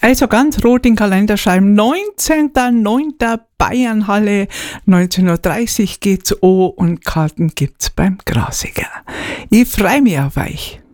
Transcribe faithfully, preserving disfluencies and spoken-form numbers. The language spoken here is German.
Also ganz rot in den Kalender schreiben. neunzehnten neunten Bayernhalle, neunzehn Uhr dreißig geht's an und Karten gibt's beim Grasiger. Ich freue mich auf euch.